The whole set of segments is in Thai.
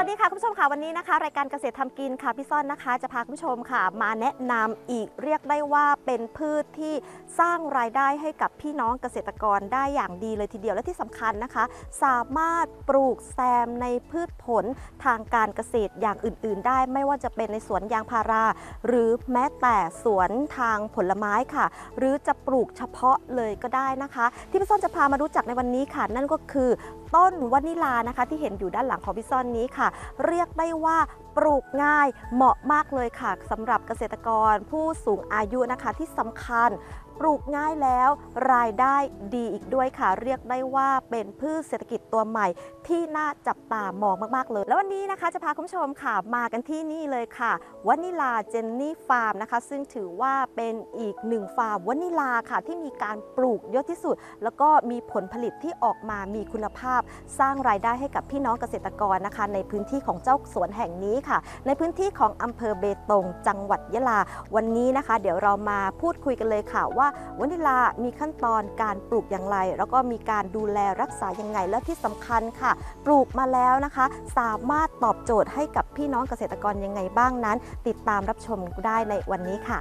วัสดีค่ะคุณผู้ชมค่ะวันนี้นะคะรายการเกษตรทำกินค่ะพี่ซ่อนนะคะจะพาคุณผู้ชมค่ะมาแนะนำอีกเรียกได้ว่าเป็นพืชที่สร้างรายได้ให้กับพี่น้องเกษตรกรได้อย่างดีเลยทีเดียวและที่สำคัญนะคะสามารถปลูกแซมในพืชผลทางการเกษตรอย่างอื่นๆได้ไม่ว่าจะเป็นในสวนยางพาราหรือแม้แต่สวนทางผลไม้ค่ะหรือจะปลูกเฉพาะเลยก็ได้นะคะที่พี่ซ่อนจะพามารู้จักในวันนี้ค่ะนั่นก็คือต้นวานิลานะคะที่เห็นอยู่ด้านหลังของพี่ซ่อนนี้ค่ะเรียกได้ว่าปลูกง่ายเหมาะมากเลยค่ะสำหรับเกษตรกรผู้สูงอายุนะคะที่สำคัญปลูกง่ายแล้วรายได้ดีอีกด้วยค่ะเรียกได้ว่าเป็นพืชเศรษฐกิจตัวใหม่ที่น่าจับตามองมากๆเลยแล้ววันนี้นะคะจะพาคุณผู้ชมค่ะมากันที่นี่เลยค่ะวานิลาเจนนี่ฟาร์มนะคะซึ่งถือว่าเป็นอีกหนึ่งฟาร์มวานิลาค่ะที่มีการปลูกเยอะที่สุดแล้วก็มีผลผลิตที่ออกมามีคุณภาพสร้างรายได้ให้กับพี่น้องเกษตรกรนะคะในพื้นที่ของเจ้าสวนแห่งนี้ค่ะในพื้นที่ของอำเภอเบตงจังหวัดยะลาวันนี้นะคะเดี๋ยวเรามาพูดคุยกันเลยค่ะว่าวานิลามีขั้นตอนการปลูกอย่างไรแล้วก็มีการดูแลรักษายังไงและที่สำคัญค่ะปลูกมาแล้วนะคะสามารถตอบโจทย์ให้กับพี่น้องเกษตรกรยังไงบ้างนั้นติดตามรับชมได้ในวันนี้ค่ะ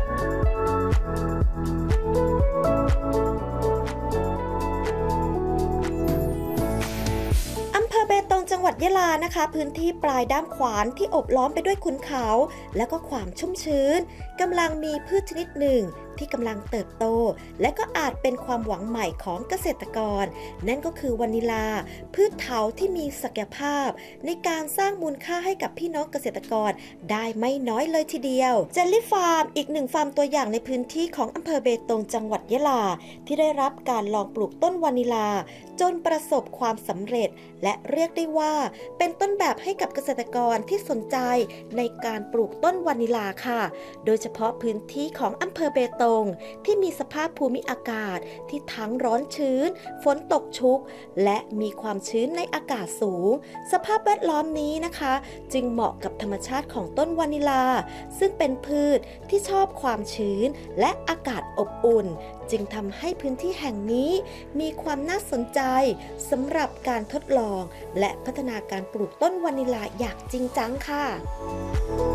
เบตงจังหวัดยะลานะคะพื้นที่ปลายด้ามขวานที่อบล้อมไปด้วยขุนเขาและก็ความชุ่มชื้นกำลังมีพืชชนิดหนึ่งที่กำลังเติบโตและก็อาจเป็นความหวังใหม่ของเกษตรกรนั่นก็คือวานิลาพืชเถาที่มีศักยภาพในการสร้างมูลค่าให้กับพี่น้องเกษตรกรได้ไม่น้อยเลยทีเดียวเจลลี่ฟาร์มอีกหนึ่งฟาร์มตัวอย่างในพื้นที่ของอำเภอเบตงจังหวัดยะลาที่ได้รับการลองปลูกต้นวานิลาจนประสบความสำเร็จและเรียกได้ว่าเป็นต้นแบบให้กับเกษตรกรที่สนใจในการปลูกต้นวานิลาค่ะโดยเฉพาะพื้นที่ของอำเภอเบตงที่มีสภาพภูมิอากาศที่ทั้งร้อนชื้นฝนตกชุกและมีความชื้นในอากาศสูงสภาพแวดล้อมนี้นะคะจึงเหมาะกับธรรมชาติของต้นวานิลาซึ่งเป็นพืชที่ชอบความชื้นและอากาศอบอุ่นจึงทำให้พื้นที่แห่งนี้มีความน่าสนใจสำหรับการทดลองและพัฒนาการปลูกต้นวานิลาอย่างจริงจังค่ะ